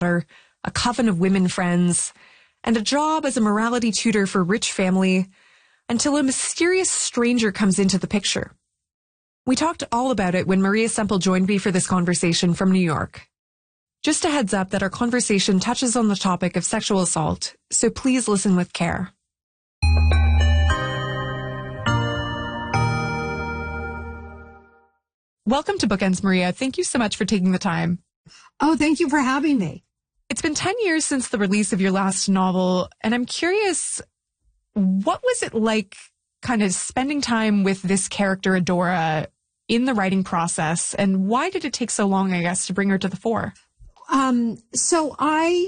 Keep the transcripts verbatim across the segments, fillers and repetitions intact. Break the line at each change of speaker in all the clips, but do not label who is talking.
a coven of women friends, and a job as a morality tutor for a rich family, until a mysterious stranger comes into the picture. We talked all about it when Maria Semple joined me for this conversation from New York. Just a heads up that our conversation touches on the topic of sexual assault, so please listen with care. Welcome to Bookends, Maria. Thank you so much for taking the time.
Oh, thank you for having me.
It's been ten years since the release of your last novel, and I'm curious, what was it like kind of spending time with this character, Adora, in the writing process, and why did it take so long, I guess, to bring her to the fore?
Um, so I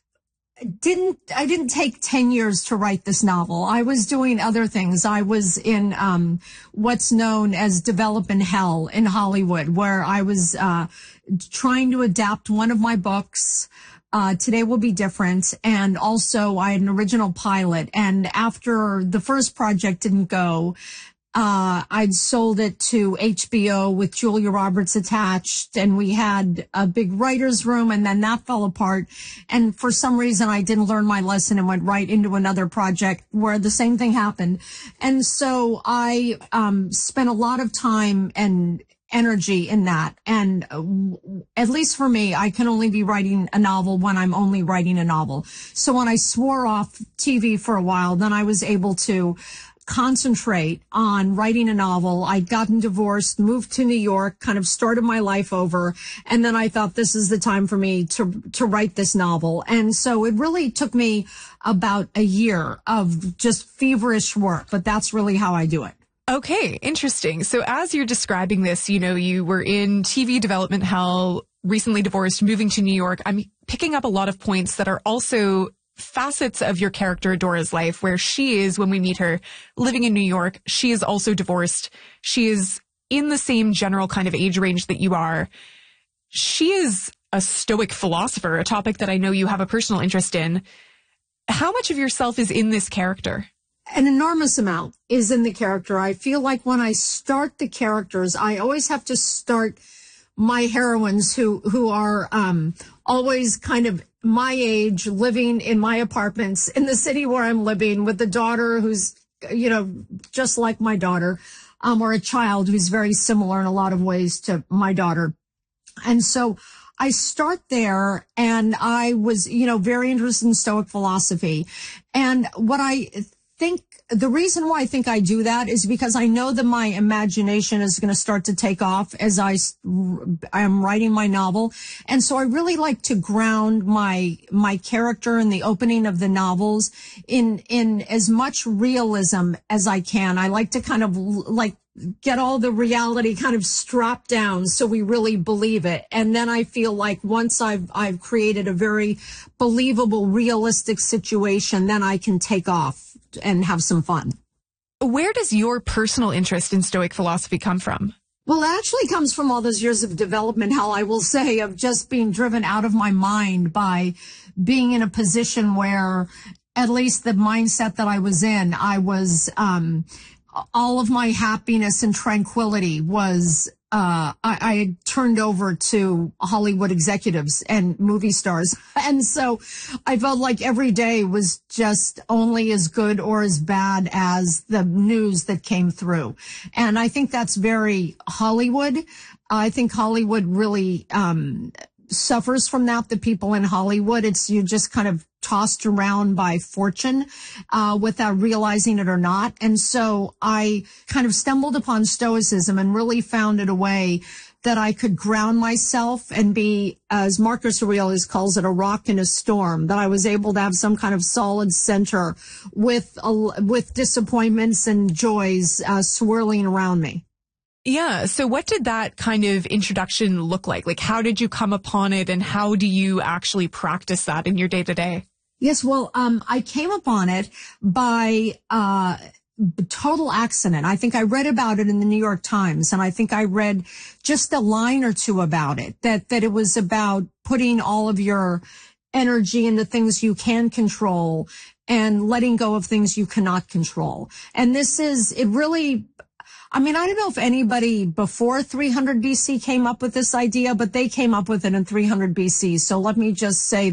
didn't, I didn't take ten years to write this novel. I was doing other things. I was in, um, what's known as development hell in Hollywood, where I was, uh, trying to adapt one of my books. Uh, Today Will Be Different. And also I had an original pilot. And after the first project didn't go, Uh, I'd sold it to H B O with Julia Roberts attached, and we had a big writer's room, and then that fell apart. And for some reason, I didn't learn my lesson and went right into another project where the same thing happened. And so I um, spent a lot of time and energy in that. And uh, at least for me, I can only be writing a novel when I'm only writing a novel. So when I swore off T V for a while, then I was able to concentrate on writing a novel. I'd gotten divorced, moved to New York, kind of started my life over. And then I thought this is the time for me to, to write this novel. And so it really took me about a year of just feverish work, but that's really how I do it.
Okay, interesting. So as you're describing this, you know, you were in T V development hell, recently divorced, moving to New York. I'm picking up a lot of points that are also facets of your character Adora's life, where she is, when we meet her, living in New York. She is also divorced. She is in the same general kind of age range that you are. She is a Stoic philosopher, a topic that I know you have a personal interest in. How much of yourself is in this character?
An enormous amount is in the character. I feel like when I start the characters, I always have to start my heroines who, who are, um, always kind of my age, living in my apartments in the city where I'm living, with a daughter who's, you know, just like my daughter, um, or a child who's very similar in a lot of ways to my daughter. And so I start there, and I was, you know, very interested in Stoic philosophy. And what I think, the reason why I think I do that is because I know that my imagination is going to start to take off as I, I am writing my novel. And so I really like to ground my, my character in the opening of the novels in, in as much realism as I can. I like to kind of like get all the reality kind of strapped down so we really believe it. And then I feel like once I've, I've created a very believable, realistic situation, then I can take off and have some fun.
Where does your personal interest in Stoic philosophy come from?
Well, it actually comes from all those years of development hell, I will say, of just being driven out of my mind by being in a position where, at least the mindset that I was in, I was, um, all of my happiness and tranquility was, uh, I, I had turned over to Hollywood executives and movie stars. And so I felt like every day was just only as good or as bad as the news that came through. And I think that's very Hollywood. I think Hollywood really, um, suffers from that. The people in Hollywood, it's, you just kind of tossed around by fortune, uh, without realizing it or not. And so I kind of stumbled upon Stoicism and really found it a way that I could ground myself and be, as Marcus Aurelius calls it, a rock in a storm, that I was able to have some kind of solid center with, uh, with disappointments and joys, uh, swirling around me.
Yeah. So what did that kind of introduction look like? Like, how did you come upon it, and how do you actually practice that in your day to day?
Yes. Well, um, I came upon it by, uh, total accident. I think I read about it in the New York Times, and I think I read just a line or two about it, that, that it was about putting all of your energy into things you can control and letting go of things you cannot control. And this is, it really, I mean, I don't know if anybody before three hundred B C came up with this idea, but they came up with it in three hundred B C. So let me just say